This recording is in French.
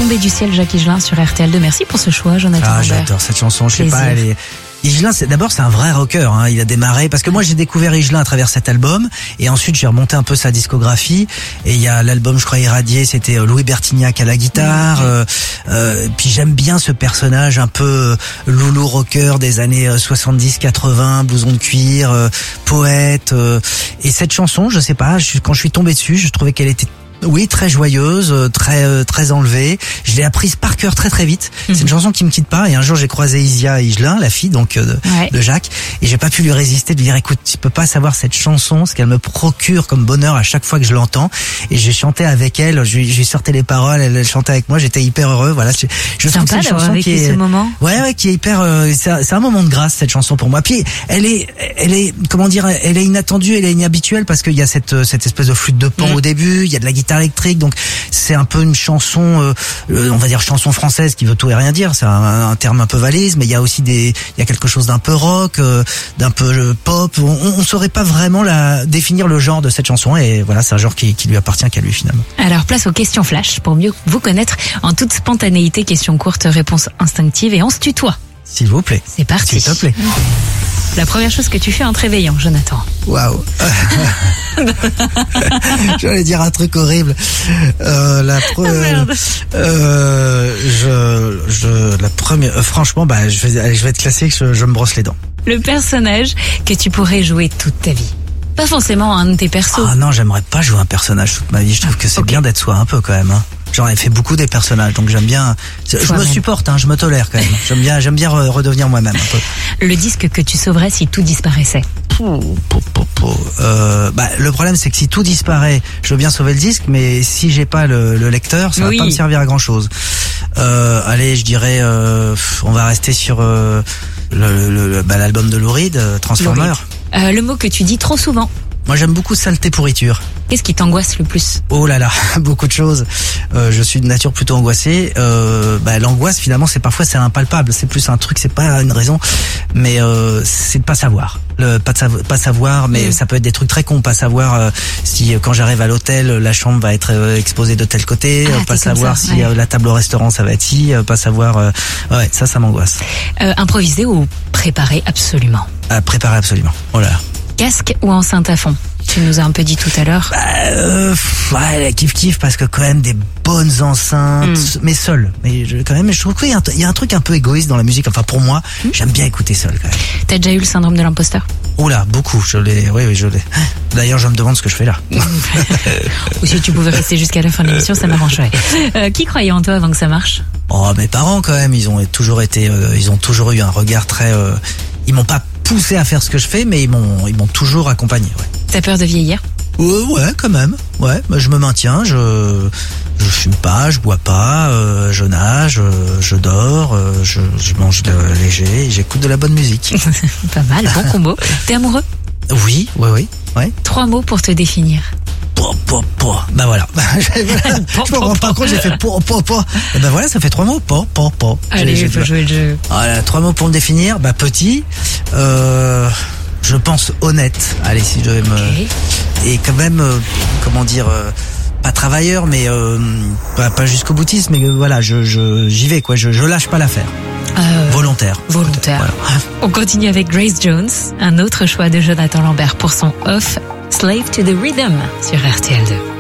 Tombé du ciel, Jacques Higelin sur RTL2. Merci pour ce choix, Jonathan Lambert. J'adore cette chanson, je sais pas, Higelin, c'est un vrai rocker, hein. Il a démarré, parce que moi j'ai découvert Higelin à travers cet album, et ensuite j'ai remonté un peu sa discographie, et il y a l'album, je crois, Irradié, c'était Louis Bertignac à la guitare, puis j'aime bien ce personnage un peu loulou rocker des années 70-80, blouson de cuir, poète, et cette chanson, je sais pas, quand je suis tombé dessus, je trouvais qu'elle était très joyeuse, très enlevée. Je l'ai apprise par cœur très vite. C'est une chanson qui me quitte pas. Et un jour, j'ai croisé Isia Higelin, la fille donc de Jacques, et j'ai pas pu lui résister de lui dire écoute, tu peux pas savoir cette chanson, ce qu'elle me procure comme bonheur à chaque fois que je l'entends. Et j'ai chanté avec elle. Je lui sortais les paroles, elle chantait avec moi. J'étais hyper heureux. Voilà. Je trouve que c'est une chanson qui est ce moment. Ouais, qui est hyper. C'est un moment de grâce cette chanson pour moi. Puis elle est comment dire, elle est inattendue, elle est inhabituelle parce qu'il y a cette espèce de flûte de pan au début. Il y a de la guitare électrique, donc c'est un peu une chanson, on va dire chanson française qui veut tout et rien dire. C'est un terme un peu valise, mais il y a aussi il y a quelque chose d'un peu rock, d'un peu pop. On saurait pas vraiment définir le genre de cette chanson, et voilà, c'est un genre qui lui appartient qu'à lui finalement. Alors place aux questions flash pour mieux vous connaître en toute spontanéité. Questions courtes, réponses instinctives, et on se tutoie. S'il vous plaît. C'est parti. S'il te plaît. La première chose que tu fais en te réveillant, Jonathan. Waouh. J'allais dire un truc horrible. Franchement, je vais être classique, je me brosse les dents. Le personnage que tu pourrais jouer toute ta vie. Pas forcément un de tes persos. Ah non, j'aimerais pas jouer un personnage toute ma vie. Je trouve que c'est bien d'être soi un peu quand même, hein. J'en ai fait beaucoup des personnages, donc j'aime bien. Je me supporte, hein, je me tolère quand même. J'aime bien redevenir moi-même un peu. Le disque que tu sauverais si tout disparaissait. Le problème, c'est que si tout disparaît, je veux bien sauver le disque, mais si j'ai pas le lecteur, ça va pas me servir à grand chose. Allez, je dirais, on va rester sur l'album de Lou Reed, Transformer. Le mot que tu dis trop souvent. Moi, j'aime beaucoup saleté pourriture. Qu'est-ce qui t'angoisse le plus? Oh là là, beaucoup de choses. Je suis de nature plutôt angoissée. L'angoisse, finalement, c'est impalpable. C'est plus un truc, c'est pas une raison, mais c'est de pas savoir. Pas savoir, mais ça peut être des trucs très cons. Pas savoir si quand j'arrive à l'hôtel, la chambre va être exposée de tel côté. Pas savoir si la table au restaurant ça va être ci. Pas savoir. Ça m'angoisse. Improviser ou préparer absolument? Préparer absolument. Oh là là. Casque ou enceinte à fond? Tu nous as un peu dit tout à l'heure. Kiff parce que quand même des bonnes enceintes, mais seul. Mais je trouve qu'il y a un truc un peu égoïste dans la musique. Enfin pour moi, j'aime bien écouter seul quand même. T'as déjà eu le syndrome de l'imposteur? Oh là, beaucoup. Je l'ai. Oui, je l'ai. D'ailleurs, je me demande ce que je fais là. Ou si tu pouvais rester jusqu'à la fin de l'émission, ça m'arrangerait. Qui croyait en toi avant que ça marche? Oh, mes parents quand même. Ils ont toujours eu un regard très. Ils m'ont pas poussé à faire ce que je fais, mais ils m'ont toujours accompagné. Ouais. T'as peur de vieillir? Ouais, quand même. Ouais, je me maintiens. Je fume pas, je bois pas, je nage, je dors, je mange léger, et j'écoute de la bonne musique. Pas mal, bon combo. T'es amoureux? Oui. 3 mots pour te définir. Voilà. Je me rends pas compte, j'ai fait Et voilà, ça fait 3 mots. Allez, il faut jouer le jeu. Voilà, 3 mots pour me définir. Petit. Je pense honnête. Allez, si je devais et quand même, pas travailleur, mais pas jusqu'au boutiste, mais voilà, j'y vais quoi. Je lâche pas l'affaire. Volontaire. Voilà. On continue avec Grace Jones, un autre choix de Jonathan Lambert pour son Off, Slave to the Rhythm sur RTL2.